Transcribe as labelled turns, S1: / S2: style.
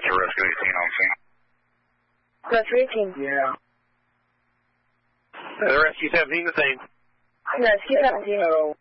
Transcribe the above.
S1: That's a rescue 18 on scene.
S2: Rescue 18.
S3: Yeah.
S4: The rescue 17 the same.
S2: Rescue 17.
S3: Hello.